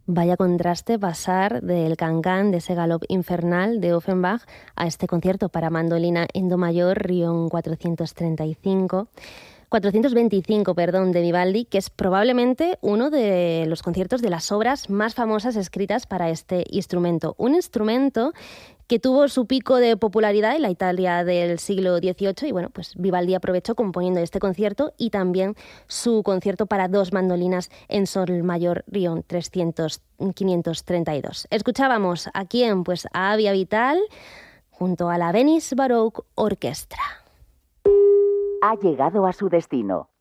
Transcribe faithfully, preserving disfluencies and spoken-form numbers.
Vaya contraste pasar del Can-Can, de ese galop infernal de Offenbach, a este concierto para mandolina en do mayor, Rion cuatrocientos treinta y cinco. cuatrocientos veinticinco, perdón, de Vivaldi, que es probablemente uno de los conciertos de las obras más famosas escritas para este instrumento. Un instrumento que tuvo su pico de popularidad en la Italia del siglo dieciocho y bueno, pues Vivaldi aprovechó componiendo este concierto y también su concierto para dos mandolinas en sol mayor Rion quinientos treinta y dos. Escuchábamos a quién, pues a Avia Vital junto a la Venice Baroque Orchestra. Ha llegado a su destino.